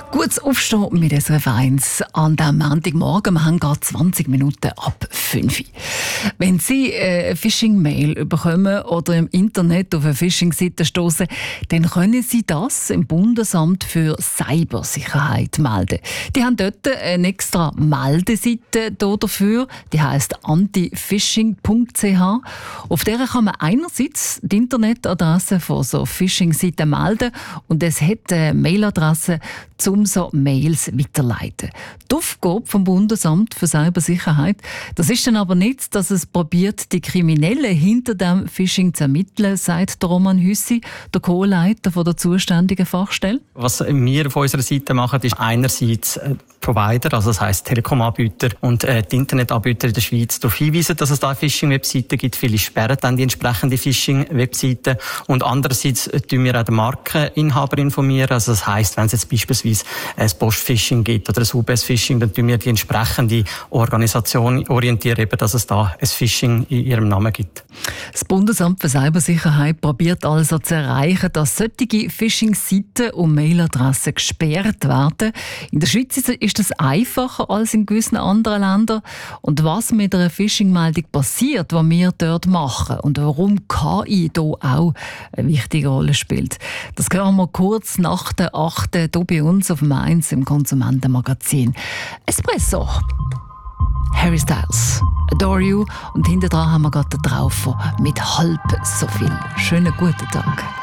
Gutes Aufstehen mit SRF 1 an diesem Montagmorgen. Wir haben gerade 20 Minuten ab 5 Uhr. Wenn Sie eine Phishing-Mail bekommen oder im Internet auf eine Phishing-Seite stoßen, dann können Sie das im Bundesamt für Cybersicherheit melden. Die haben dort eine extra Meldeseite dafür, die heisst antifishing.ch. Auf der kann man einerseits die Internetadresse von so Phishing-Seiten melden und es hat eine Mailadresse, um so Mails weiterleiten. Die Aufgabe vom Bundesamt für Cybersicherheit, das ist dann aber nicht, dass es probiert, die Kriminellen hinter dem Phishing zu ermitteln, sagt der Roman Hüssi, der Co-Leiter der zuständigen Fachstelle. Was wir auf unserer Seite machen, ist einerseits Provider, also das heisst Telekom-Anbieter und die Internetanbieter in der Schweiz darauf hinweisen, dass es da Phishing-Webseiten gibt. Viele sperren dann die entsprechende Phishing-Webseite. Und andererseits tun wir auch den Markeninhaber informieren. Also das heisst, wenn es jetzt beispielsweise ein Post-Phishing gibt oder ein UBS-Phishing, dann tun wir die entsprechende Organisation orientieren, eben, dass es da ein Phishing in ihrem Namen gibt. Das Bundesamt für Cybersicherheit probiert also zu erreichen, dass solche Phishing-Seiten und Mailadressen gesperrt werden. In der Schweiz ist das einfacher als in gewissen anderen Ländern. Und was mit einer Phishing-Meldung passiert, was wir dort machen und warum KI hier auch eine wichtige Rolle spielt, das hören wir kurz nach der 8. hier bei uns auf Mainz im Konsumentenmagazin Espresso. Harry Styles, Adore You, und hinten dran haben wir gerade den Traufer mit halb so viel. Schönen guten Tag.